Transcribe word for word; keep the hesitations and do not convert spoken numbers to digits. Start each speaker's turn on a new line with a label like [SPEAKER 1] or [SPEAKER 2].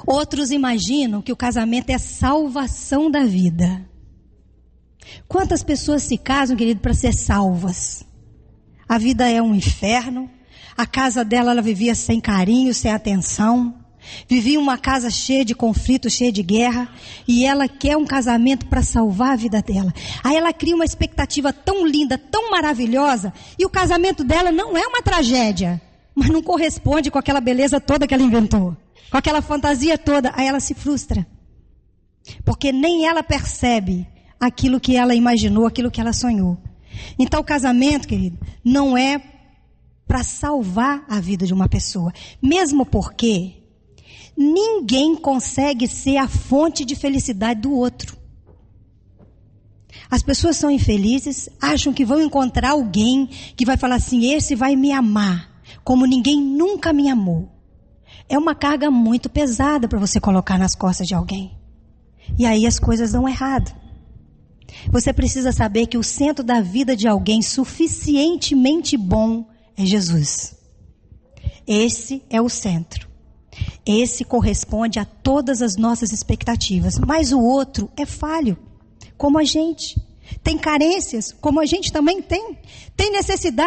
[SPEAKER 1] Outros imaginam que o casamento é a salvação da vida. Quantas pessoas se casam, querido, para ser salvas? A vida é um inferno. A casa dela, ela vivia sem carinho, sem atenção. Vivia uma casa cheia de conflito, cheia de guerra. E ela quer um casamento para salvar a vida dela. Aí ela cria uma expectativa tão linda, tão maravilhosa. E o casamento dela não é uma tragédia. Mas não corresponde com aquela beleza toda que ela inventou. Com aquela fantasia toda. Aí ela se frustra. Porque nem ela percebe aquilo que ela imaginou, aquilo que ela sonhou. Então o casamento, querido, não é para salvar a vida de uma pessoa. Mesmo porque ninguém consegue ser a fonte de felicidade do outro. As pessoas são infelizes, acham que vão encontrar alguém que vai falar assim, esse vai me amar, como ninguém nunca me amou. É uma carga muito pesada para você colocar nas costas de alguém. E aí as coisas dão errado. Você precisa saber que o centro da vida de alguém suficientemente bom é Jesus. Esse é o centro. Esse corresponde a todas as nossas expectativas. Mas o outro é falho, como a gente. Tem carências, como a gente também tem. Tem necessidade.